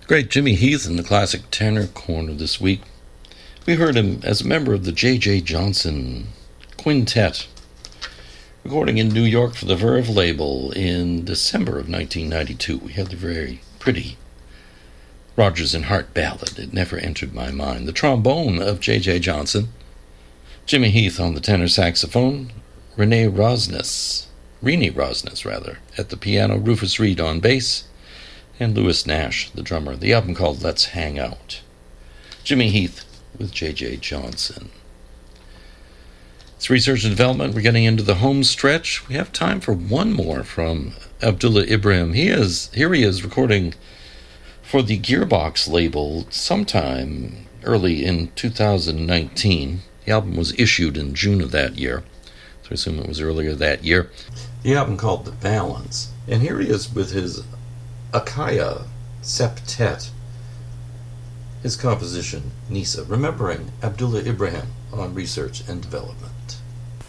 Great Jimmy Heath in the classic tenor corner this week. We heard him as a member of the J.J. Johnson Quintet, recording in New York for the Verve label in December of 1992. We had the very pretty Rodgers and Hart ballad, It Never Entered My Mind. The trombone of J.J. Johnson, Jimmy Heath on the tenor saxophone, Rene Rosnes at the piano, Rufus Reid on bass, and Louis Nash, the drummer. The album called Let's Hang Out. Jimmy Heath with J.J. Johnson. It's research and development. We're getting into the home stretch. We have time for one more from Abdullah Ibrahim. Here he is recording for the Gearbox label sometime early in 2019. The album was issued in June of that year, so I assume it was earlier that year. The album called The Balance. And here he is with his Akaya Septet, his composition Nisa, remembering Abdullah Ibrahim on research and development.